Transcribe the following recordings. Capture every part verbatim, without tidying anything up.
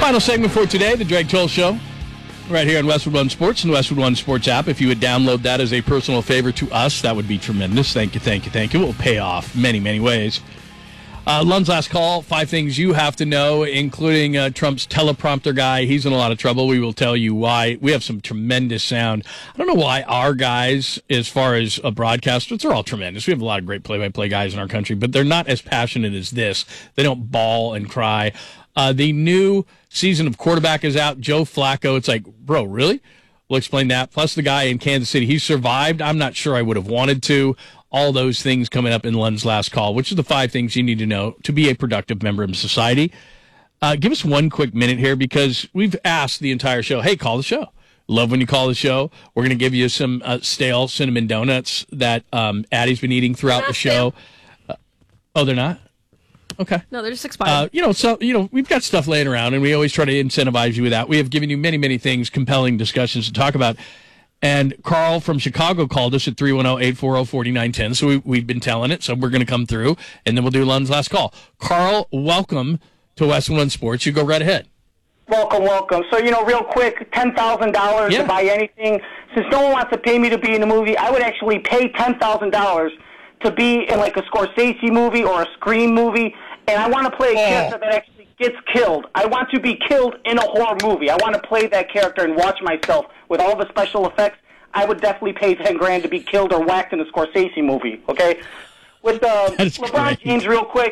Final segment for today, the Drake Toll Show, right here on Westwood One Sports and the Westwood One Sports app. If you would download that as a personal favor to us, that would be tremendous. Thank you, thank you, thank you. It will pay off many, many ways. Uh, Lund's last call, five things you have to know, including uh, Trump's teleprompter guy. He's in a lot of trouble. We will tell you why. We have some tremendous sound. I don't know why our guys, as far as a broadcasters, they're all tremendous. We have a lot of great play-by-play guys in our country, but they're not as passionate as this. They don't bawl and cry. Uh, the new season of quarterback is out. Joe Flacco. It's like, bro, really? We'll explain that. Plus the guy in Kansas City. He survived. I'm not sure I would have wanted to. All those things coming up in Lund's last call, which is the five things you need to know to be a productive member of society. Uh, give us one quick minute here because we've asked the entire show, hey, call the show. Love when you call the show. We're going to give you some uh, stale cinnamon donuts that um, Addie's been eating throughout the show. Uh, oh, they're not? Okay. No, they're just expired. Uh, you know, so you know, we've got stuff laying around, and we always try to incentivize you with that. We have given you many, many things, compelling discussions to talk about. And Carl from Chicago called us at three one zero, eight four zero, four nine one zero. So we, we've been telling it, so we're going to come through, and then we'll do Lund's last call. Carl, welcome to Westwood One Sports. You go right ahead. Welcome, welcome. So, you know, real quick, ten thousand dollars yeah. to buy anything. Since no one wants to pay me to be in a movie, I would actually pay ten thousand dollars to be in, like, a Scorsese movie or a Scream movie, and I want to play a oh. character that actually gets killed. I want to be killed in a horror movie. I want to play that character and watch myself with all the special effects. I would definitely pay ten grand to be killed or whacked in a Scorsese movie, okay? With uh, LeBron great. James, real quick,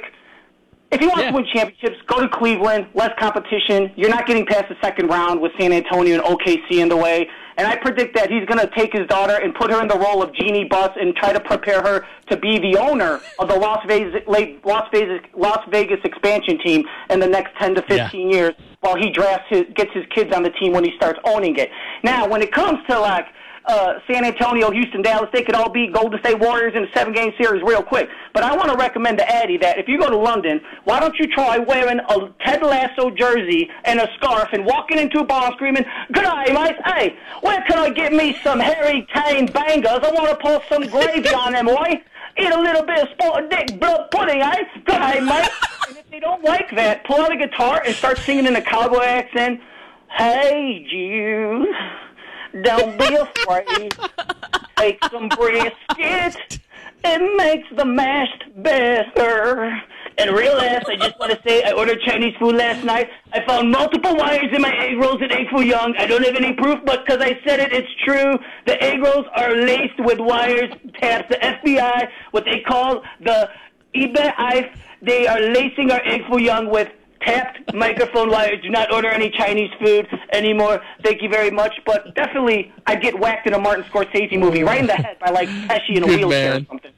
if you want yeah. to win championships, go to Cleveland, less competition. You're not getting past the second round with San Antonio and O K C in the way. And I predict that he's going to take his daughter and put her in the role of Jeannie Buss and try to prepare her to be the owner of the Las Vegas, Las Vegas, Las Vegas expansion team in the next ten to fifteen yeah. years while he drafts his, gets his kids on the team when he starts owning it. Now, when it comes to, like, Uh, San Antonio, Houston, Dallas, they could all be Golden State Warriors in a seven-game series real quick. But I want to recommend to Addie that if you go to London, why don't you try wearing a Ted Lasso jersey and a scarf and walking into a bar screaming, "Good day, mate. Hey, where can I get me some Harry Kane bangers? I want to pour some gravy on them, boy. Eat a little bit of sport dick blood pudding, eh? Good day, mate." And if they don't like that, pull out a guitar and start singing in a cowboy accent. "Hey, Jews. Don't be afraid. Take some brisket. It makes the mashed better." And real ass, I just want to say, I ordered Chinese food last night. I found multiple wires in my egg rolls at Egg Foo Young. I don't have any proof, but because I said it, it's true. The egg rolls are laced with wires. Taps the F B I, what they call the E B I. They are lacing our Egg Foo Young with tapped microphone wires. Do not order any Chinese food anymore. Thank you very much. But definitely, I'd get whacked in a Martin Scorsese movie right in the head by, like, Pesci in a Good wheelchair man. or something.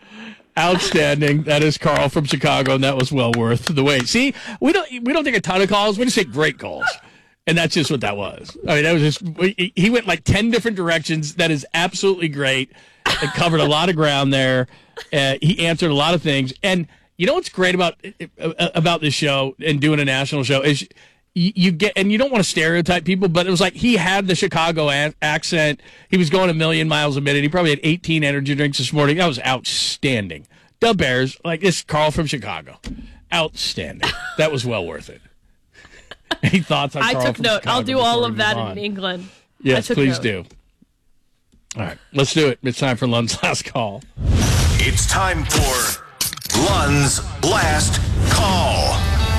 Outstanding. That is Carl from Chicago, and that was well worth the wait. See, we don't we don't take a ton of calls. We just take great calls. And that's just what that was. I mean, that was just, he went like ten different directions. That is absolutely great. It covered a lot of ground there. Uh, he answered a lot of things. And you know what's great about about this show and doing a national show is you, you get, and you don't want to stereotype people, but it was like he had the Chicago a- accent. He was going a million miles a minute. He probably had eighteen energy drinks this morning. That was outstanding. The Bears, like this, Carl from Chicago, outstanding. That was well worth it. Any thoughts on I Carl took from note. Chicago I'll do all before we of that move on? in England. Yes, please note. do. All right, let's do it. It's time for Lund's last call. It's time for Lund's last call.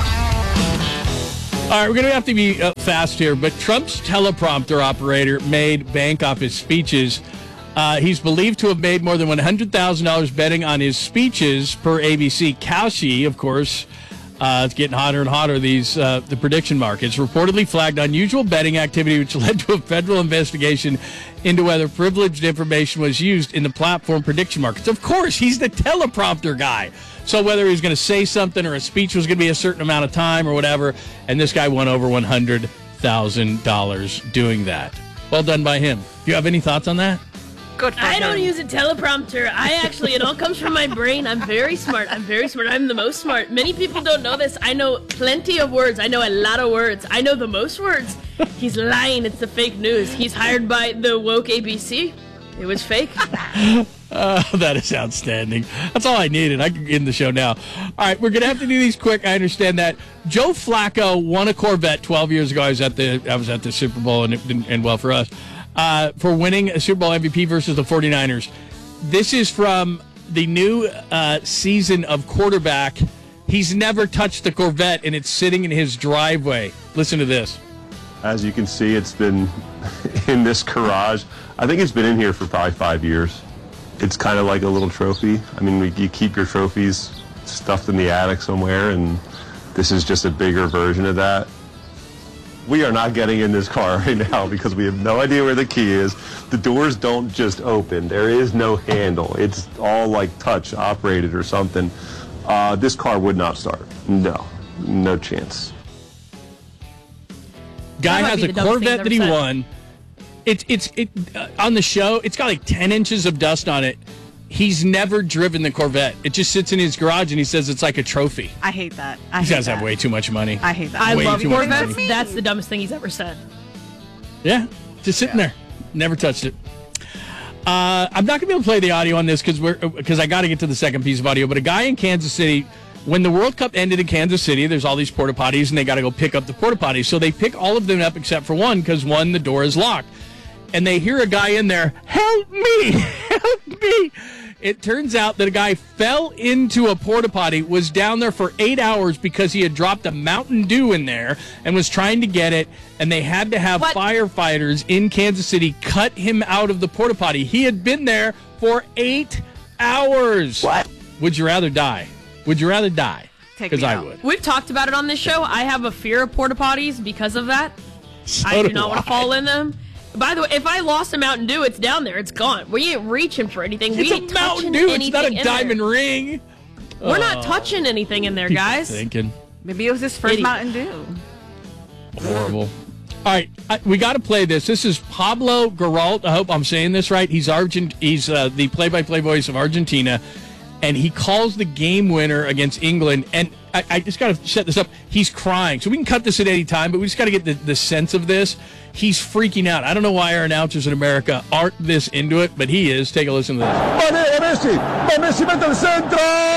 All right, we're going to have to be uh, fast here, but Trump's teleprompter operator made bank off his speeches. Uh, he's believed to have made more than one hundred thousand dollars betting on his speeches per A B C. Kalshi, of course, uh, it's getting hotter and hotter, these uh, the prediction markets, reportedly flagged unusual betting activity, which led to a federal investigation into whether privileged information was used in the platform prediction markets. Of course, he's the teleprompter guy. So whether he's going to say something or a speech was going to be a certain amount of time or whatever, and this guy won over one hundred thousand dollars doing that. Well done by him. Do you have any thoughts on that? Good for I him. don't use a teleprompter. I actually, it all comes from my brain. I'm very smart. I'm very smart. I'm the most smart. Many people don't know this. I know plenty of words. I know a lot of words. I know the most words. He's lying. It's the fake news. He's hired by the woke A B C. It was fake. Uh, that is outstanding. That's all I needed. I can end the show now. All right, we're going to have to do these quick. I understand that. Joe Flacco won a Corvette twelve years ago. I was at the I was at the Super Bowl, and it didn't end well for us, uh, for winning a Super Bowl M V P versus the 49ers. This is from the new uh, season of quarterback. He's never touched the Corvette, and it's sitting in his driveway. Listen to this. As you can see, it's been in this garage. I think it's been in here for probably five years. It's kind of like a little trophy. I mean, you keep your trophies stuffed in the attic somewhere, and this is just a bigger version of that. We are not getting in this car right now because we have no idea where the key is. The doors don't just open. There is no handle. It's all like touch operated or something. Uh, this car would not start. No, no chance. Guy That might has be a the dumbest thing Corvette that he he's ever said. won. It's it's it uh, on the show. It's got like ten inches of dust on it. He's never driven the Corvette. It just sits in his garage, and he says it's like a trophy. I hate that. I He hate does that. have way too much money. I hate that. I Way love too much Corvettes. money. That's the dumbest thing he's ever said. Yeah, just sitting there. Never touched it. Uh, I'm not going to be able to play the audio on this because we're because I got to get to the second piece of audio. But a guy in Kansas City, when the World Cup ended in Kansas City, there's all these porta potties, and they got to go pick up the porta potties. So they pick all of them up except for one because one, the door is locked. And they hear a guy in there, help me, help me. It turns out that a guy fell into a porta potty, was down there for eight hours because he had dropped a Mountain Dew in there and was trying to get it. And they had to have What? firefighters in Kansas City cut him out of the porta potty. He had been there for eight hours. What? Would you rather die? Would you rather die? Take Because me I out. would. We've talked about it on this show. I have a fear of porta potties because of that. So I do do not want to I. fall in them. By the way, if I lost a Mountain Dew, it's down there. It's gone. We ain't reaching for anything. It's we a ain't Mountain touching Dew. It's not a anything in diamond there. ring. We're not touching anything in there, People guys. Thinking. Maybe it was his first Idiot. Mountain Dew. Horrible. All right, I, we got to play this. This is Pablo Geralt. I hope I'm saying this right. He's Argent. He's uh, the play-by-play voice of Argentina, and he calls the game winner against England. And I, I just got to set this up. He's crying, so we can cut this at any time, but we just got to get the, the sense of this. He's freaking out. I don't know why our announcers in America aren't this into it, but he is. Take a listen to this. Va Messi, va Messi mette il centro,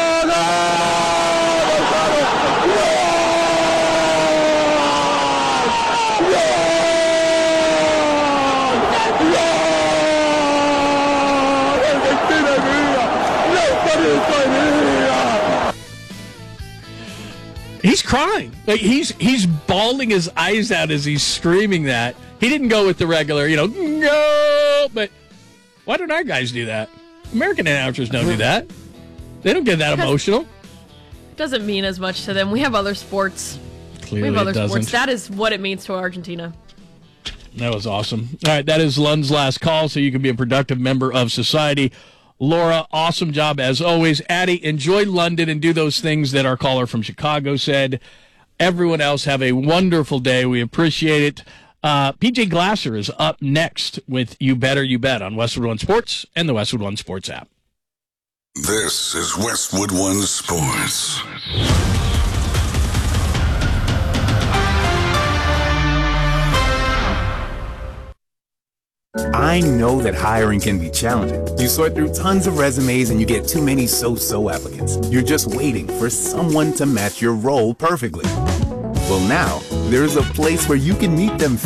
He's crying. Like he's he's bawling his eyes out as he's screaming that. He didn't go with the regular, you know, no. But why don't our guys do that? American announcers don't do that. They don't get that emotional. It doesn't mean as much to them. We have other sports. Clearly, we have other it doesn't. sports. That is what it means to Argentina. That was awesome. All right, that is Lund's last call, so you can be a productive member of society. Laura, awesome job as always. Addie, enjoy London and do those things that our caller from Chicago said. Everyone else, have a wonderful day. We appreciate it. Uh, P J Glasser is up next with You Better You Bet on Westwood One Sports and the Westwood One Sports app. This is Westwood One Sports. I know that hiring can be challenging. You sort through tons of resumes and you get too many so-so applicants. You're just waiting for someone to match your role perfectly. Well, now, there's a place where you can meet them